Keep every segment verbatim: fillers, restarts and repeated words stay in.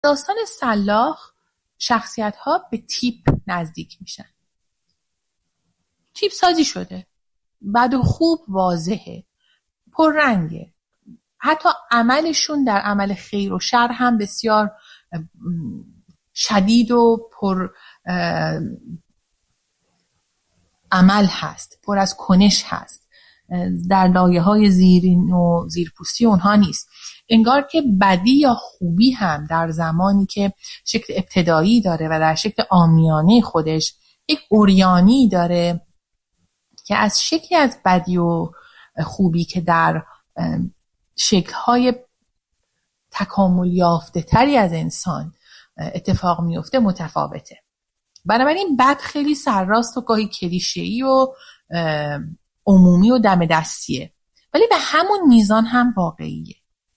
داستان سلاخ شخصیت ها به تیپ نزدیک میشن. تیپ سازی شده، بد و خوب واضحه، پررنگه. حتی عملشون در عمل خیر و شر هم بسیار شدید و پر عمل هست، پر از کنش هست. در لایه‌های زیرین و زیرپوستی اونها نیست. انگار که بدی یا خوبی هم در زمانی که شکل ابتدایی داره و در شکل عامیانه خودش یک اوریانی داره که از شکلی از بدی و خوبی که در شکل‌های تکامل یافته تری از انسان اتفاق میفته متفاوته. بنابراین بد خیلی سرراست و گاهی کلیشه‌ای و عمومی و دم دستیه، ولی به همون میزان هم واقعیه.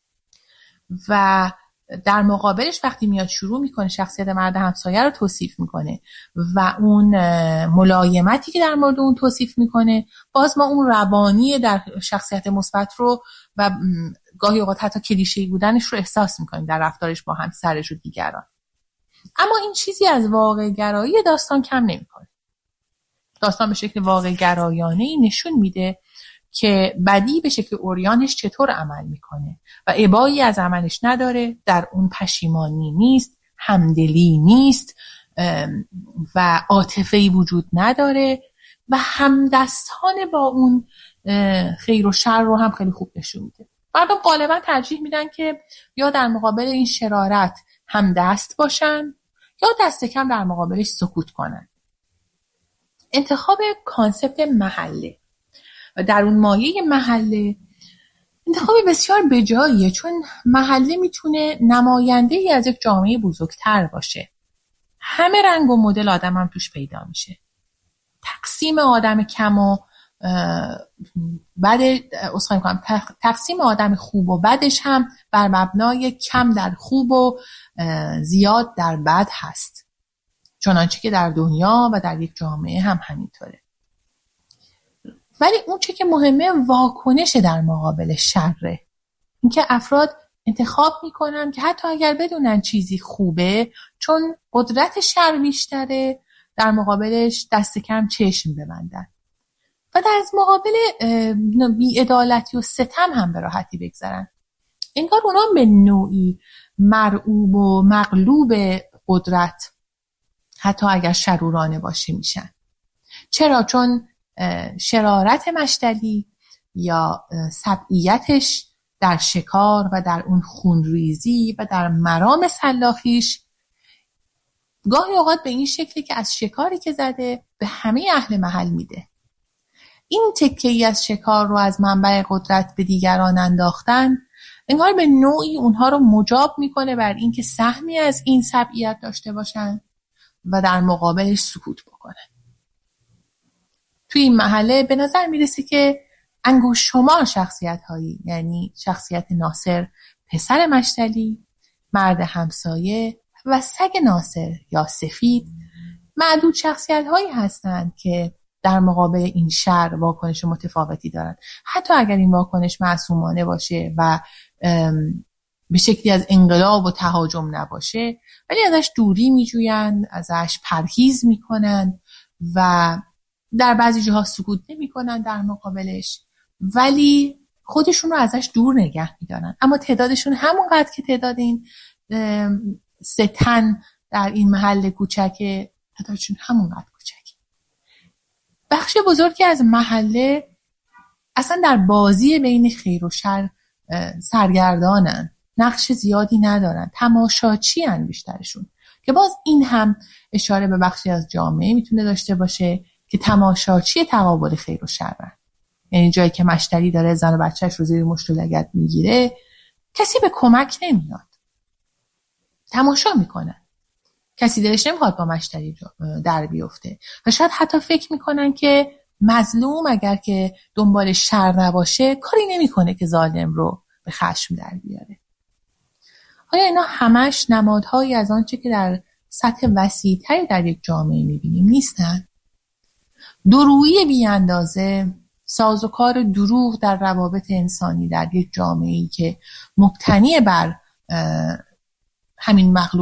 و در مقابلش وقتی میاد شروع میکنه شخصیت مرد همسایه رو توصیف میکنه و اون ملایمتی که در مورد اون توصیف میکنه، باز ما اون روانی در شخصیت مثبت رو و گاهی اوقات حتی کلیشه‌ای بودنش رو احساس میکنیم در رفتارش با همسرش و دیگران. اما این چیزی از واقع گرایی داستان کم نمیکنه. داستان به شکل واقع گرایانه‌ای نشون میده که بدی به شکل اوریانش چطور عمل میکنه و ابایی از عملش نداره، در اون پشیمانی نیست، همدلی نیست و عاطفه‌ای وجود نداره و همدستانه با اون خیر و شر رو هم خیلی خوب نشون میده. مردم غالبا ترجیح میدن که یا در مقابل این شرارت همدست باشن یا دست کم در مقابلش سکوت کنن. انتخاب کانسپت محله و در اون مایه محله انتخاب بسیار بجاییه، چون محله میتونه نماینده ای از یک جامعه بزرگتر باشه. همه رنگ و مدل آدم هم توش پیدا میشه. تقسیم آدم کم و بد اصخایی میکنم تقسیم آدم خوب و بدش هم بر مبنای کم در خوب و زیاد در بد هست، چنانچه که در دنیا و در یک جامعه هم همینطوره. ولی اون چه که مهمه واکنش در مقابل شره. اینکه افراد انتخاب میکنن که حتی اگر بدونن چیزی خوبه، چون قدرت شر بیشتره، در مقابلش دست کم چشم ببندن و در از مقابل بی‌عدالتی و ستم هم به راحتی بگذرن. انگار اونا به نوعی مرعوب و مغلوب قدرت حتی اگر شرورانه باشه میشن. چرا؟ چون شرارت مشتلی یا سبعیتش در شکار و در اون خونریزی و در مرام سلاخیش گاهی اوقات به این شکلی که از شکاری که زده به همه اهل محل میده. این تکه‌ای از شکار رو از منبع قدرت به دیگران انداختن انگار به نوعی اونها رو مجاب میکنه بر این که سهمی از این سبعیت داشته باشن و در مقابلش سکوت بکنن. توی این محله به نظر میرسه که انگوش شمار شخصیت هایی، یعنی شخصیت ناصر پسر مشتلی، مرد همسایه و سگ ناصر یا سفید، معدود شخصیت هایی هستند که در مقابل این شر واکنش متفاوتی دارن. حتی اگر این واکنش معصومانه باشه و به شکلی از انقلاب و تهاجم نباشه، ولی ازش دوری میجوین، ازش پرهیز میکنن و در بعضی جاها سکوت نمیکنن در مقابلش، ولی خودشون رو ازش دور نگه میدارن. اما تعدادشون همونقدر که تعداد این ستن در این محل کوچکه، تعدادشون همونقدر کوچکه. بخش بزرگی از محله اصلا در بازی بین خیر و شر سرگردانن، نقش زیادی ندارن، تماشاچی ان بیشترشون، که باز این هم اشاره به بخشی از جامعه میتونه داشته باشه که تماشاچی تقابل خیر و شرن. یعنی جایی که مشتری داره زن و بچهش رو زیر مشت و لگد میگیره، کسی به کمک نمیاد، تماشا میکنن. کسی دلش نمیخواد با مشتری در بیفته و شاید حتی فکر میکنن که مظلوم اگر که دنبال شر نباشه کاری نمیکنه که ظالم رو به خشم در بیاره. آیا اینا همش نمادهایی از آنچه که در سطح وسیع‌تری در یک جامعه میبینیم نیستن؟ درویی بی اندازه، سازوکار دروغ در روابط انسانی در یک جامعه‌ای که مبتنی بر همین مخلوق